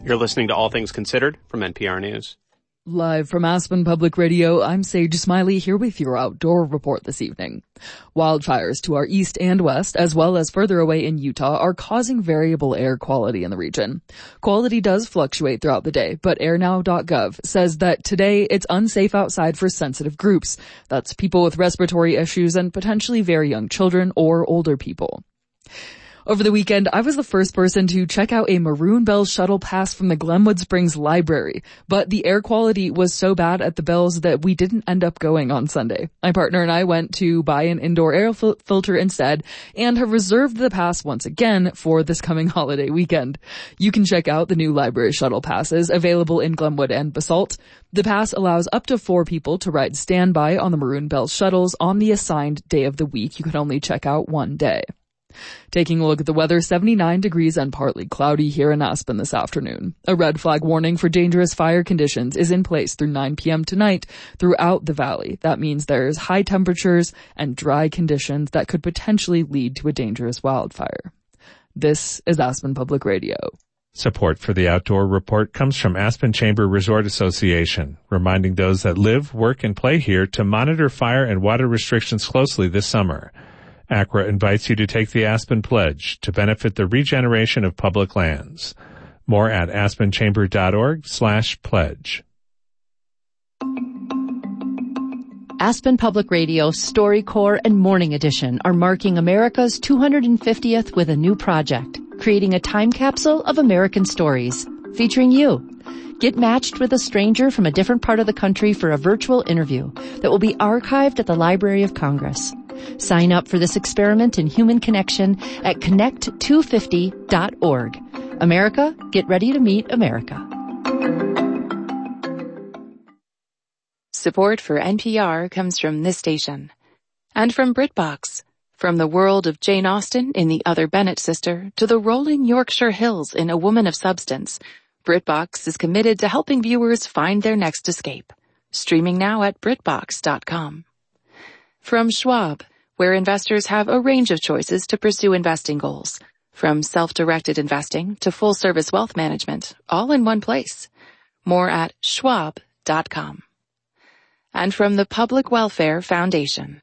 You're listening to All Things Considered from NPR News. Live from Aspen Public Radio, I'm Sage Smiley here with your outdoor report this evening. Wildfires to our east and west, as well as further away in Utah, are causing variable air quality in the region. Quality does fluctuate throughout the day, but airnow.gov says that today it's unsafe outside for sensitive groups. That's people with respiratory issues and potentially very young children or older people. Over the weekend, I was the first person to check out a Maroon Bells shuttle pass from the Glenwood Springs Library, but the air quality was so bad at the Bells that we didn't end up going on Sunday. My partner and I went to buy an indoor air filter instead and have reserved the pass once again for this coming holiday weekend. You can check out the new library shuttle passes available in Glenwood and Basalt. The pass allows up to 4 people to ride standby on the Maroon Bells shuttles on the assigned day of the week. You can only check out one day. Taking a look at the weather, 79 degrees and partly cloudy here in Aspen this afternoon. A red flag warning for dangerous fire conditions is in place through 9 p.m. tonight throughout the valley. That means there's high temperatures and dry conditions that could potentially lead to a dangerous wildfire. This is Aspen Public Radio. Support for the Outdoor Report comes from Aspen Chamber Resort Association, reminding those that live, work, and play here to monitor fire and water restrictions closely this summer. ACRA invites you to take the Aspen Pledge to benefit the regeneration of public lands. More at aspenchamber.org/pledge. Aspen Public Radio, StoryCorps, and Morning Edition are marking America's 250th with a new project, creating a time capsule of American stories, featuring you. Get matched with a stranger from a different part of the country for a virtual interview that will be archived at the Library of Congress. Sign up for this experiment in human connection at connect250.org. America, get ready to meet America. Support for NPR comes from this station. And from BritBox. From the world of Jane Austen in The Other Bennett Sister to the rolling Yorkshire Hills in A Woman of Substance, BritBox is committed to helping viewers find their next escape. Streaming now at BritBox.com. From Schwab, where investors have a range of choices to pursue investing goals. From self-directed investing to full-service wealth management, all in one place. More at Schwab.com. And from the Public Welfare Foundation.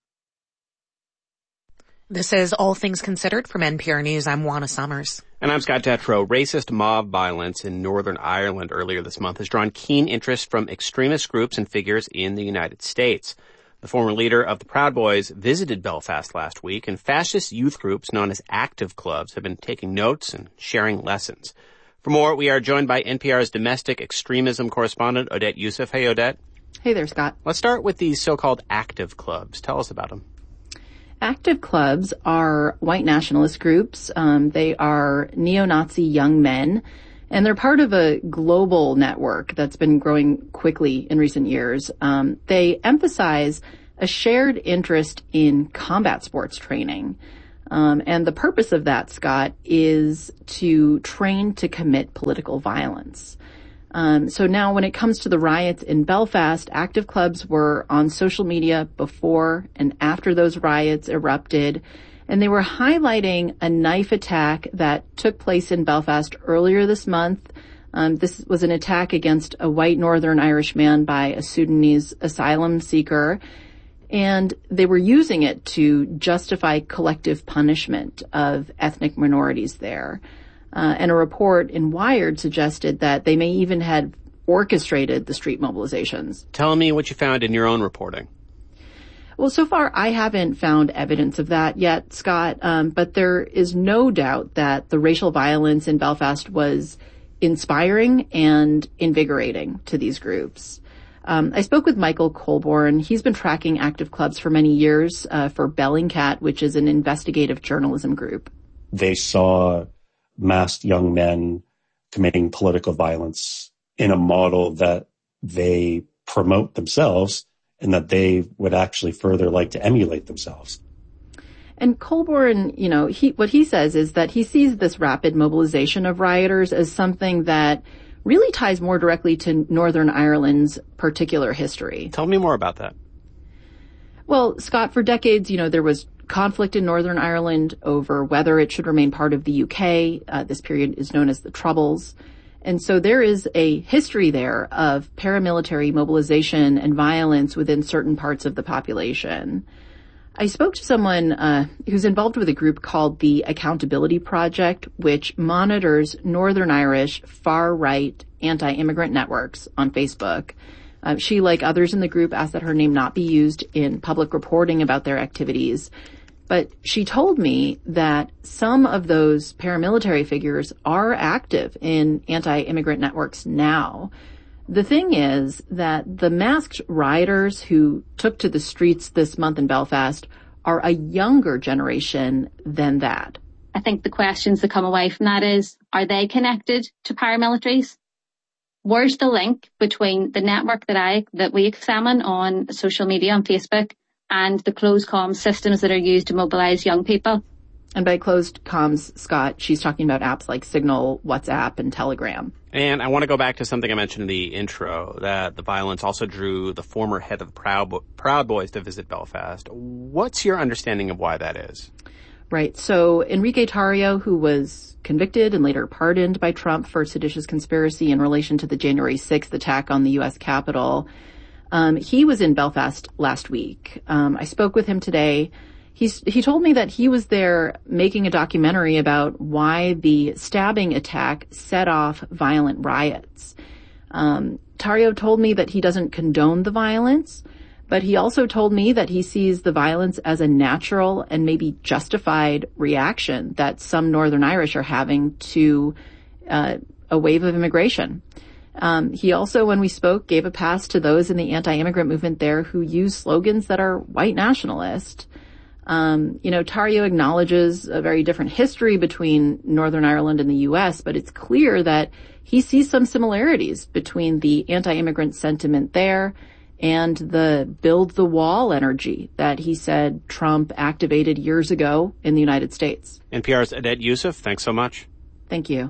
This is All Things Considered from NPR News. I'm Juana Summers. And I'm Scott Detrow. Racist mob violence in Northern Ireland earlier this month has drawn keen interest from extremist groups and figures in the United States. The former leader of the Proud Boys visited Belfast last week, and fascist youth groups known as active clubs have been taking notes and sharing lessons. For more, we are joined by NPR's domestic extremism correspondent, Odette Yousef. Hey, Odette. Hey there, Scott. Let's start with these so-called active clubs. Tell us about them. Active clubs are white nationalist groups. They are neo-Nazi young men, and they're part of a global network that's been growing quickly in recent years. They emphasize a shared interest in combat sports training. And the purpose of that, Scott, is to train to commit political violence. So now when it comes to the riots in Belfast, active clubs were on social media before and after those riots erupted, and they were highlighting a knife attack that took place in Belfast earlier this month. This was an attack against a white Northern Irish man by a Sudanese asylum seeker, and they were using it to justify collective punishment of ethnic minorities there. And a report in Wired suggested that they may even have orchestrated the street mobilizations. Tell me what you found in your own reporting. Well, so far I haven't found evidence of that yet, Scott, but there is no doubt that the racial violence in Belfast was inspiring and invigorating to these groups. I spoke with Michael Colborne. He's been tracking active clubs for many years for Bellingcat, which is an investigative journalism group. They saw masked young men committing political violence in a model that they promote themselves and that they would actually further like to emulate themselves. And Colborne, what he says is that he sees this rapid mobilization of rioters as something that really ties more directly to Northern Ireland's particular history. Tell me more about that. Well, Scott, for decades, there was conflict in Northern Ireland over whether it should remain part of the UK. This period is known as the Troubles. And so there is a history there of paramilitary mobilization and violence within certain parts of the population. I spoke to someone who's involved with a group called the Accountability Project, which monitors Northern Irish far-right anti-immigrant networks on Facebook. She, like others in the group, asked that her name not be used in public reporting about their activities. But she told me that some of those paramilitary figures are active in anti-immigrant networks now. The thing is that the masked rioters who took to the streets this month in Belfast are a younger generation than that. I think the questions that come away from that is, are they connected to paramilitaries? Where's the link between the network that we examine on social media, on Facebook, and the closed comms systems that are used to mobilize young people? And by closed comms, Scott, she's talking about apps like Signal, WhatsApp, and Telegram. And I want to go back to something I mentioned in the intro, that the violence also drew the former head of the Proud Boys to visit Belfast. What's your understanding of why that is? Right. So Enrique Tarrio, who was convicted and later pardoned by Trump for seditious conspiracy in relation to the January 6th attack on the U.S. Capitol, he was in Belfast last week. I spoke with him today. He told me that he was there making a documentary about why the stabbing attack set off violent riots. Tarrio told me that he doesn't condone the violence, but he also told me that he sees the violence as a natural and maybe justified reaction that some Northern Irish are having to a wave of immigration. He also, when we spoke, gave a pass to those in the anti-immigrant movement there who use slogans that are white nationalist. Tarrio acknowledges a very different history between Northern Ireland and the U.S., but it's clear that he sees some similarities between the anti-immigrant sentiment there and the build the wall energy that he said Trump activated years ago in the United States. NPR's Adet Yusuf, thanks so much. Thank you.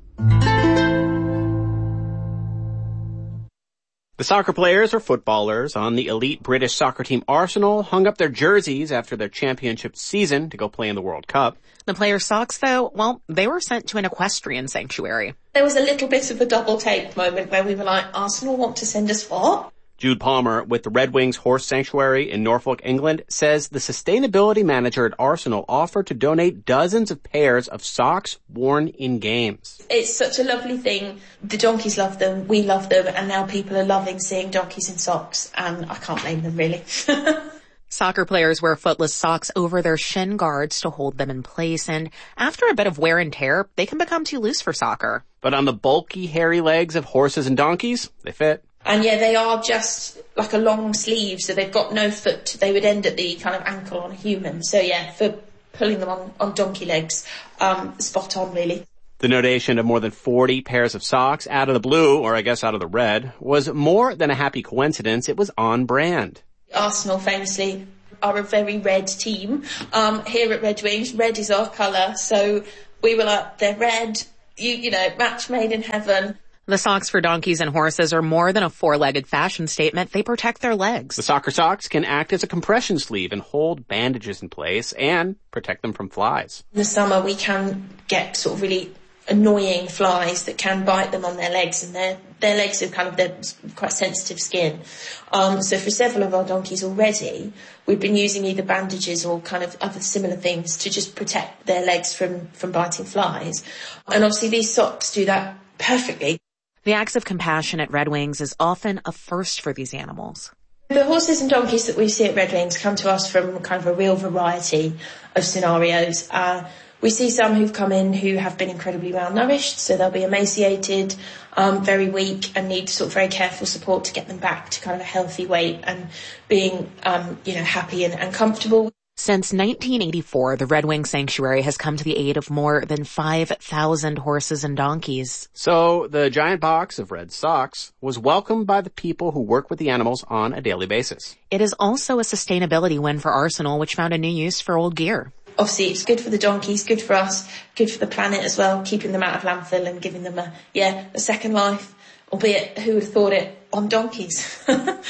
The soccer players or footballers on the elite British soccer team Arsenal hung up their jerseys after their championship season to go play in the World Cup. The players' socks, though, well, they were sent to an equestrian sanctuary. There was a little bit of a double take moment where we were like, Arsenal want to send us what? Jude Palmer with the Red Wings Horse Sanctuary in Norfolk, England, says the sustainability manager at Arsenal offered to donate dozens of pairs of socks worn in games. It's such a lovely thing. The donkeys love them, we love them, and now people are loving seeing donkeys in socks, and I can't blame them, really. Soccer players wear footless socks over their shin guards to hold them in place, and after a bit of wear and tear, they can become too loose for soccer. But on the bulky, hairy legs of horses and donkeys, they fit. And yeah, they are just like a long sleeve, so they've got no foot. They would end at the kind of ankle on a human. So yeah, for pulling them on donkey legs, spot on really. The donation of more than 40 pairs of socks out of the blue, or I guess out of the red, was more than a happy coincidence. It was on brand. Arsenal famously are a very red team. Here at Red Wings, red is our colour. So we were like, they're red, you know, match made in heaven. The socks for donkeys and horses are more than a four-legged fashion statement. They protect their legs. The soccer socks can act as a compression sleeve and hold bandages in place and protect them from flies. In the summer, we can get sort of really annoying flies that can bite them on their legs, and their legs are kind of their quite sensitive skin. So for several of our donkeys already, we've been using either bandages or kind of other similar things to just protect their legs from biting flies. And obviously these socks do that perfectly. The acts of compassion at Red Wings is often a first for these animals. The horses and donkeys that we see at Red Wings come to us from kind of a real variety of scenarios. We see some who've come in who have been incredibly malnourished, so they'll be emaciated, very weak, and need sort of very careful support to get them back to kind of a healthy weight and being, happy and comfortable. Since 1984, the Red Wing Sanctuary has come to the aid of more than 5,000 horses and donkeys. So the giant box of red socks was welcomed by the people who work with the animals on a daily basis. It is also a sustainability win for Arsenal, which found a new use for old gear. Obviously, it's good for the donkeys, good for us, good for the planet as well, keeping them out of landfill and giving them a second life, albeit who would have thought it, on donkeys.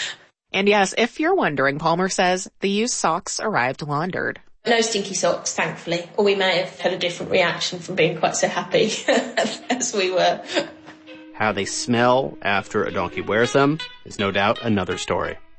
And yes, if you're wondering, Palmer says the used socks arrived laundered. No stinky socks, thankfully, or we may have had a different reaction from being quite so happy as we were. How they smell after a donkey wears them is no doubt another story.